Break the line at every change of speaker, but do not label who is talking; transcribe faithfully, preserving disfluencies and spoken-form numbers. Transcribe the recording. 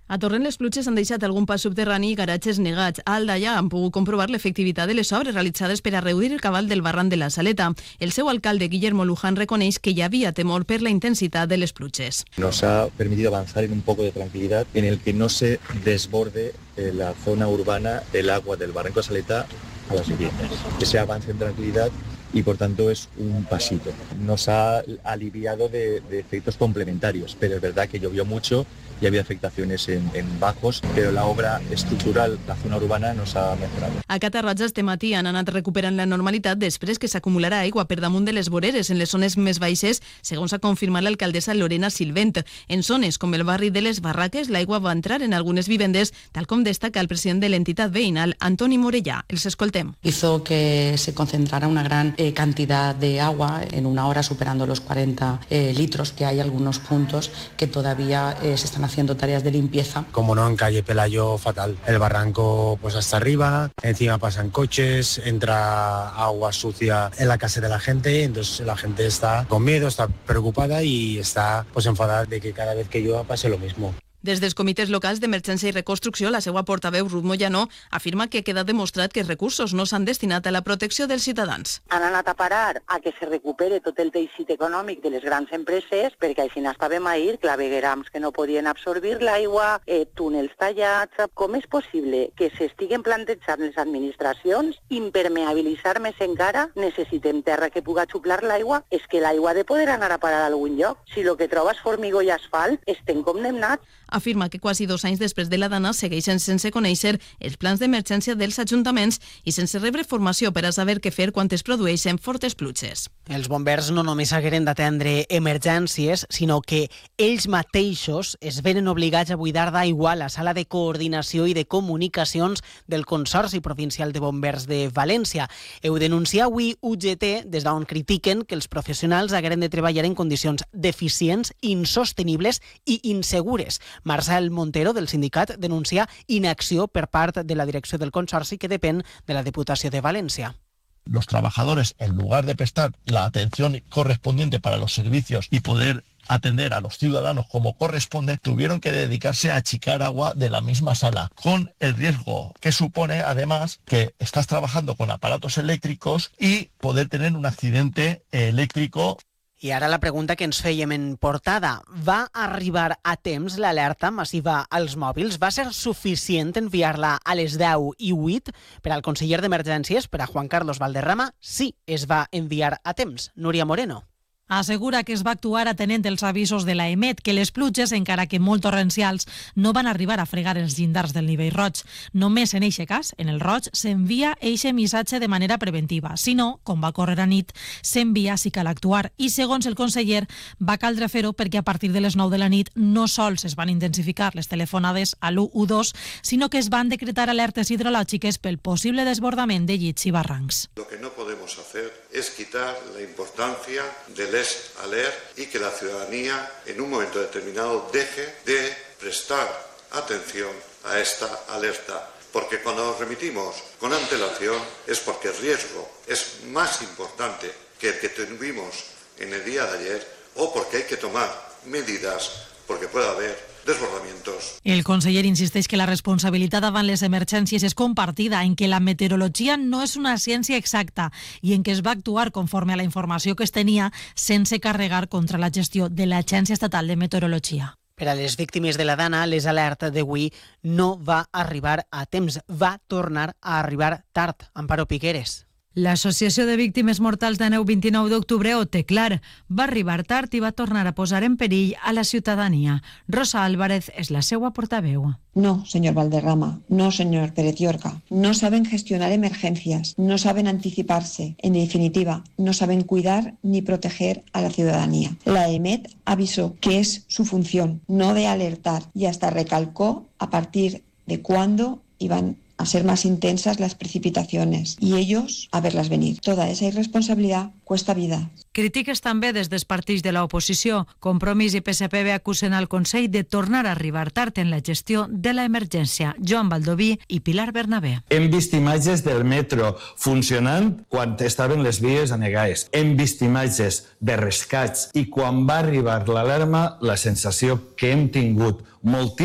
A Torrent les pluges han deixat algun pas subterrani i garatges negats. A Aldaia han pogut comprovar l'efectivitat de les obres realitzades per a reduir el cabal del barranc de la Saleta. El seu alcalde, Guillermo Luján, reconeix que hi havia temor per la intensitat de les pluges.
Nos ha permitido avanzar en un poco de tranquilidad en el que no se desborde en la zona urbana el agua del barranco de Saleta a las viviendas. Que se avance en tranquilidad y por tanto es un pasito. Nos ha aliviado de, de efectos complementarios, pero es verdad que llovió mucho y había afectaciones en, en bajos, pero la obra estructural, la zona urbana, nos ha mejorado.
A Catarroja este matí han anat recuperant la normalitat després que s'acumularà aigua per damunt de les voreres en les zones més baixes, segons ha confirmat l'alcaldessa Lorena Silvent. En zones com el barri de les Barraques, l'aigua va entrar en algunes vivendes, tal com destaca el president de l'entitat veïnal, Antoni Morellà. Els escoltem.
Hizo que se concentrara una gran eh, cantidad de agua en una hora, superando los cuarenta eh, litros, que hay algunos puntos que todavía eh, se están haciendo tareas de limpieza.
Como no, en calle Pelayo fatal. El barranco pues hasta arriba, encima pasan coches, entra agua sucia en la casa de la gente, entonces la gente está con miedo, está preocupada y está pues enfadada de que cada vez que llueva pase lo mismo.
Des dels comitès locals d'emergència i reconstrucció, la seva portaveu, Ruth Moyano, afirma que ha quedat demostrat que els recursos no s'han destinat a la protecció dels ciutadans.
Han anat a parar a que se recupere tot el teixit econòmic de les grans empreses, perquè així n'estàvem ahir, claveguerams que no podien absorbir l'aigua, eh, túnels tallats. Com és possible que s'estiguen plantejant les administracions impermeabilitzar més encara? Necessitem terra que puga xuplar l'aigua? És que l'aigua ha de poder anar a parar a algun lloc. Si el que troba és formigó i asfalt, estem condemnats.
Afirma que quasi dos anys després de la dana segueixen sense conèixer els plans d'emergència dels ajuntaments i sense rebre formació per a saber què fer quan es produeixen fortes pluges.
Els bombers no només hagueren d'atendre emergències, sinó que ells mateixos es venen obligats a buidar d'aigua la sala de coordinació i de comunicacions del Consorci Provincial de Bombers de València. Heu denunciat avui U G T des d'on critiquen que els professionals hagueren de treballar en condicions deficients, insostenibles i insegures. Marcel Montero, del sindicat, denuncia inacció per part de la direcció del Consorci que depèn de la Diputació de València.
Los trabajadores, en lugar de prestar la atención correspondiente para los servicios y poder atender a los ciudadanos como corresponde, tuvieron que dedicarse a achicar agua de la misma sala, con el riesgo que supone, además, que estás trabajando con aparatos eléctricos y poder tener un accidente eléctrico.
I ara la pregunta que ens fèiem en portada. Va arribar a temps l'alerta massiva als mòbils? Va ser suficient enviar-la a les deu i vuit? Per al conseller d'Emergències, per a Juan Carlos Valderrama, sí, es va enviar a temps. Núria Moreno.
Assegura que es va actuar atenent els avisos de la EMET, que les pluges, encara que molt torrencials, no van arribar a fregar els llindars del nivell roig. Només en eixe cas, en el roig, s'envia eixe missatge de manera preventiva. Si no, com va córrer a nit, s'envia si cal actuar. I segons el conseller, va caldre fer-ho perquè a partir de les nou de la nit no sols es van intensificar les telefonades a l'u u dos, sinó que es van decretar alertes hidrològiques pel possible desbordament de llits i barrancs.
Lo que no podemos hacer es quitar la importancia del alert y que la ciudadanía en un momento determinado deje de prestar atención a esta alerta, porque cuando nos remitimos con antelación es porque el riesgo es más importante que el que tuvimos en el día de ayer o porque hay que tomar medidas porque puede haber desbordamientos.
El conseller insisteix que la responsabilitat davant les emergències és compartida, en que la meteorologia no és una ciència exacta i en què es va actuar conforme a la informació que es tenia sense carregar contra la gestió de l'Agència Estatal de Meteorologia.
Per a les víctimes de la dana, les alertes d'avui no va arribar a temps, va tornar a arribar tard. Amparo Piqueres.
L'Associació de Víctimes Mortals de Neu vint-i-nou d'octubre, O T Clar, va arribar tard i va tornar a posar en perill a la ciutadania. Rosa Álvarez és la seva portaveu.
No, señor Valderrama, no, señor Pérez Llorca. No saben gestionar emergencias, no saben anticiparse. En definitiva, no saben cuidar ni proteger a la ciudadanía. La EMET avisó que es su función, no de alertar, y hasta recalcó a partir de cuándo iban a ser más intensas las precipitaciones y ellos a verlas venir. Toda esa irresponsabilidad cuesta vida.
Crítiques també des dels partits de l'oposició. Compromís i P S P B acusen al Consell de tornar a arribar tard en la gestió de l'emergència. Joan Baldoví i Pilar Bernabé.
Hem vist imatges del metro funcionant quan estaven les vies anegades. Hem vist imatges de rescats i quan va arribar l'alarma la sensació que hem tingut moltíssim